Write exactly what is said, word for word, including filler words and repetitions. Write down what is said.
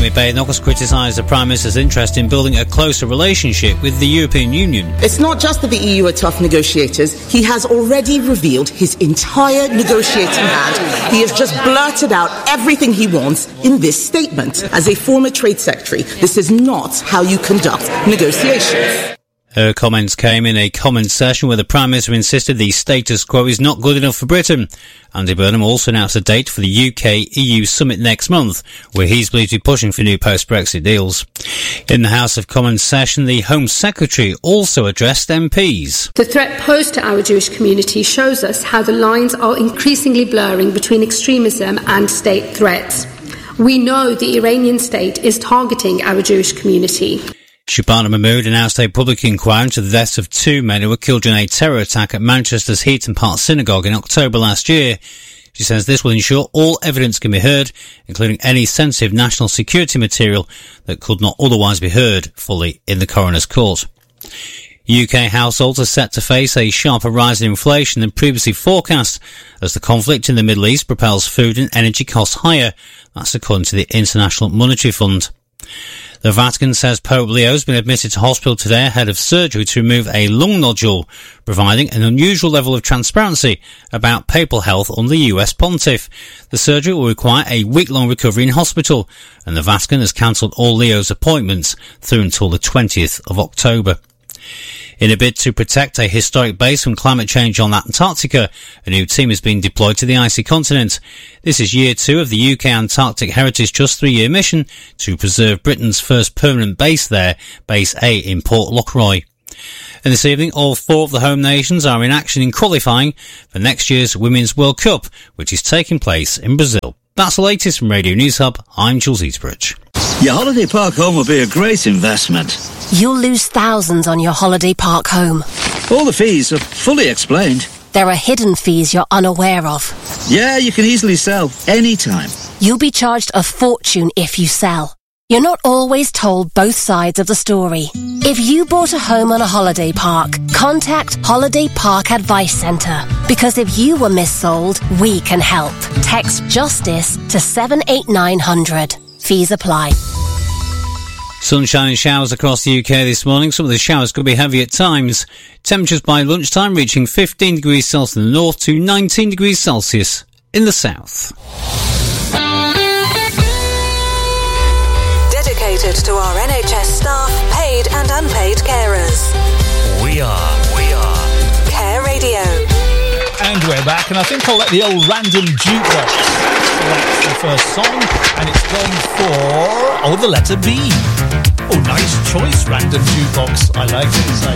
Amy Badenoch has criticised the Prime Minister's interest in building a closer relationship with the European Union. It's not just that the E U are tough negotiators. He has already revealed his entire negotiating hand. He has just blurted out everything he wants in this statement. As a former Trade Secretary, this is not how you conduct negotiations. Her comments came in a comment session where the Prime Minister insisted the status quo is not good enough for Britain. Andy Burnham also announced a date for the U K E U summit next month, where he's believed to be pushing for new post-Brexit deals. In the House of Commons session, the Home Secretary also addressed M Ps. The threat posed to our Jewish community shows us how the lines are increasingly blurring between extremism and state threats. We know the Iranian state is targeting our Jewish community. Shabana Mahmood announced a public inquiry into the deaths of two men who were killed in a terror attack at Manchester's Heaton Park Synagogue in October last year. She says this will ensure all evidence can be heard, including any sensitive national security material that could not otherwise be heard fully in the coroner's court. U K households are set to face a sharper rise in inflation than previously forecast as the conflict in the Middle East propels food and energy costs higher. That's according to the International Monetary Fund. The Vatican says Pope Leo has been admitted to hospital today ahead of surgery to remove a lung nodule, providing an unusual level of transparency about papal health under the U S pontiff. The surgery will require a week-long recovery in hospital, and the Vatican has cancelled all Leo's appointments through until the twentieth of October. In a bid to protect a historic base from climate change on Antarctica, a new team is being deployed to the icy continent. This is year two of the U K Antarctic Heritage Trust three-year mission to preserve Britain's first permanent base there, Base A in Port Lockroy. And this evening, all four of the home nations are in action in qualifying for next year's Women's World Cup, which is taking place in Brazil. That's the latest from Radio News Hub. I'm Jules Eastbridge. Your holiday park home will be a great investment. You'll lose thousands on your holiday park home. All the fees are fully explained. There are hidden fees you're unaware of. Yeah, you can easily sell anytime. You'll be charged a fortune if you sell. You're not always told both sides of the story. If you bought a home on a holiday park, contact Holiday Park Advice Centre. Because if you were missold, we can help. Text JUSTICE to seven eight nine hundred. Fees apply. Sunshine and showers across the U K this morning. Some of the showers could be heavy at times. Temperatures by lunchtime reaching fifteen degrees Celsius in the north to nineteen degrees Celsius in the south. Dedicated to our N H S staff, paid and unpaid carers. We are, we are Care Radio. And we're back, and I think I'll let the old random jukebox select the first song, and it's gone for, oh, the letter B. Oh, nice choice, random jukebox. I like it.